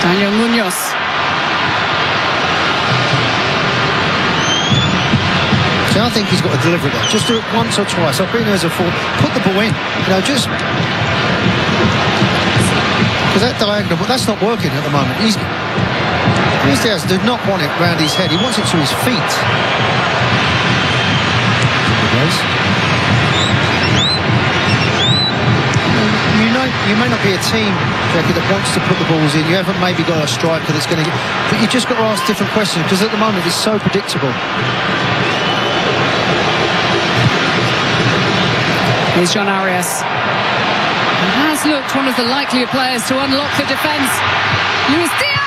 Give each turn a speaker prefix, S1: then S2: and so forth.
S1: Daniel Munoz.
S2: So I think he's got to deliver it there. Just do it once or twice. I've been there as a forward. Put the ball in. Just... Because that diagonal, but that's not working at the moment. Luis Diaz did not want it round his head. He wants it to his feet. You may not be a team, Jackie, that wants to put the balls in. You haven't maybe got a striker that's going to get... But you've just got to ask different questions, because at the moment it's so predictable.
S1: Here's John Arias. He has looked one of the likelier players to unlock the defence. Luis Diaz!